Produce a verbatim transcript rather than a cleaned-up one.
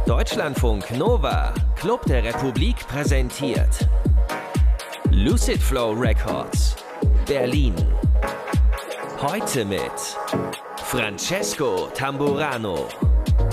Deutschlandfunk Nova, Club der Republik präsentiert Lucid Flow Records, Berlin. Heute mit Francesco Tamburano.